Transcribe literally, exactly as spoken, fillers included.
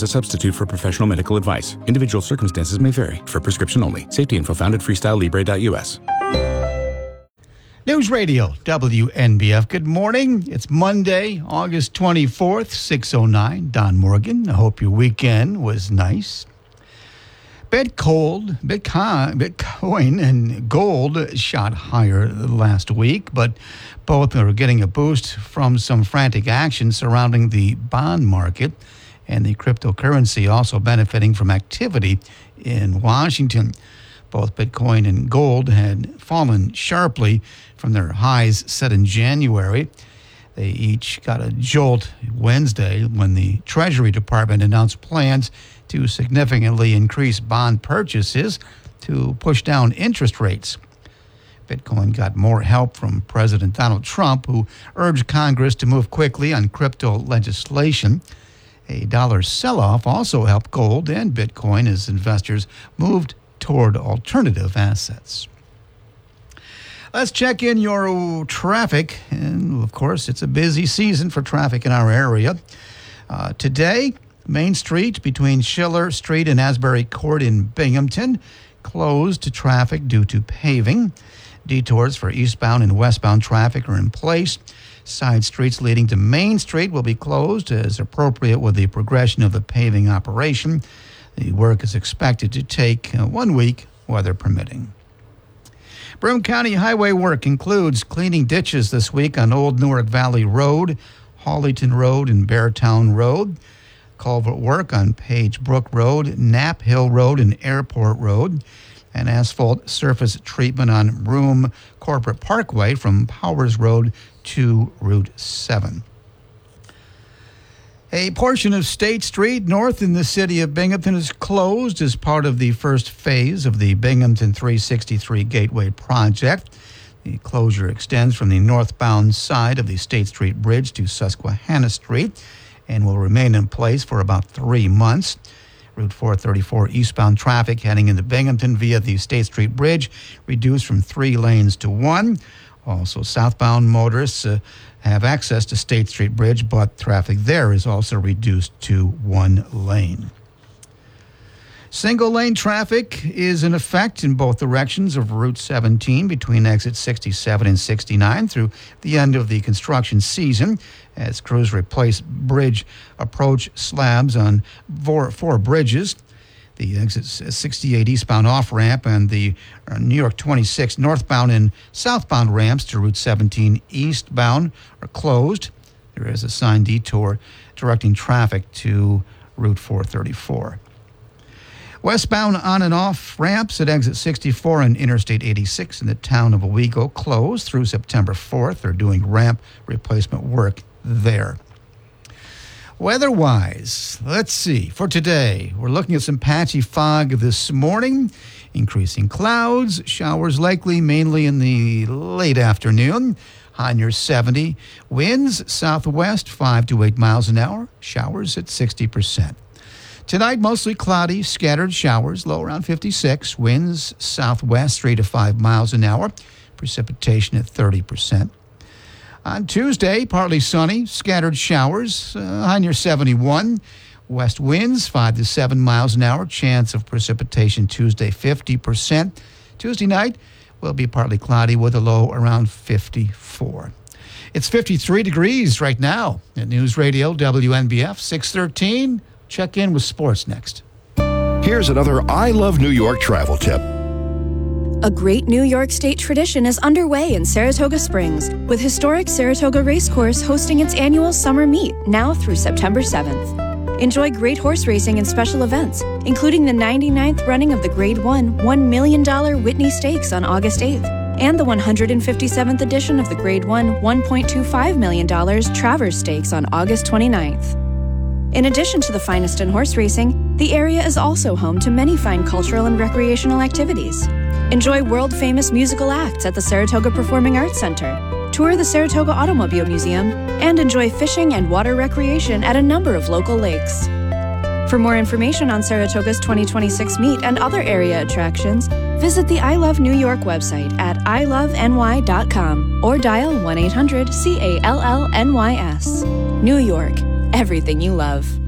as a substitute for professional medical advice. Individual circumstances may vary. For prescription only. Safety info found at freestyle libre dot u s. News Radio, W N B F. Good morning. It's Monday, August twenty-fourth, six oh nine. Don Morgan. I hope your weekend was nice. Bit cold, Bitcoin, Bitcoin and gold shot higher last week, but both are getting a boost from some frantic action surrounding the bond market, and the cryptocurrency also benefiting from activity in Washington. Both Bitcoin and gold had fallen sharply from their highs set in January. They each got a jolt Wednesday when the Treasury Department announced plans to significantly increase bond purchases to push down interest rates. Bitcoin got more help from President Donald Trump, who urged Congress to move quickly on crypto legislation. A dollar sell-off also helped gold and Bitcoin as investors moved toward alternative assets. Let's check in your traffic. And, of course, it's a busy season for traffic in our area. Uh, today, Main Street between Schiller Street and Asbury Court in Binghamton closed to traffic due to paving. Detours for eastbound and westbound traffic are in place. Side streets leading to Main Street will be closed as appropriate with the progression of the paving operation. The work is expected to take uh, one week, weather permitting. Broome County highway work includes cleaning ditches this week on Old Newark Valley Road, Hawleyton Road, and Beartown Road. Culvert work on Page Brook Road, Knapp Hill Road, and Airport Road. And asphalt surface treatment on Broome Corporate Parkway from Powers Road to Route seven. A portion of State Street north in the city of Binghamton is closed as part of the first phase of the Binghamton three sixty-three Gateway project. The closure extends from the northbound side of the State Street Bridge to Susquehanna Street and will remain in place for about three months. Route four thirty-four eastbound traffic heading into Binghamton via the State Street Bridge reduced from three lanes to one. Also, southbound motorists uh, have access to State Street Bridge, but traffic there is also reduced to one lane. Single-lane traffic is in effect in both directions of Route seventeen between exit sixty-seven and sixty-nine through the end of the construction season as crews replace bridge approach slabs on four, four bridges. The exit sixty-eight eastbound off-ramp and the New York twenty-six northbound and southbound ramps to Route seventeen eastbound are closed. There is a signed detour directing traffic to Route four thirty-four. Westbound on and off ramps at exit sixty-four and Interstate eighty-six in the town of Owego closed through September fourth. They're doing ramp replacement work there. Weather-wise, let's see. For today, we're looking at some patchy fog this morning, increasing clouds, showers likely mainly in the late afternoon, high near seventy. Winds southwest five to eight miles an hour, showers at sixty percent. Tonight, mostly cloudy, scattered showers, low around fifty-six. Winds southwest three to five miles an hour, precipitation at thirty percent. On Tuesday, partly sunny, scattered showers, uh, high near seventy-one. West winds five to seven miles an hour, chance of precipitation Tuesday fifty percent. Tuesday night will be partly cloudy with a low around fifty-four. It's fifty-three degrees right now at News Radio W N B F six thirteen. Check in with sports next. Here's another I Love New York travel tip. A great New York State tradition is underway in Saratoga Springs, with historic Saratoga Racecourse hosting its annual summer meet now through September seventh. Enjoy great horse racing and special events, including the ninety-ninth running of the Grade one one million dollars Whitney Stakes on August eighth, and the one hundred fifty-seventh edition of the Grade one one point two five million dollars Travers Stakes on August twenty-ninth. In addition to the finest in horse racing, the area is also home to many fine cultural and recreational activities. Enjoy world-famous musical acts at the Saratoga Performing Arts Center, tour the Saratoga Automobile Museum, and enjoy fishing and water recreation at a number of local lakes. For more information on Saratoga's twenty twenty-six meet and other area attractions, visit the I Love New York website at i love n y dot com or dial one eight hundred C A L L N Y S. New York, everything you love.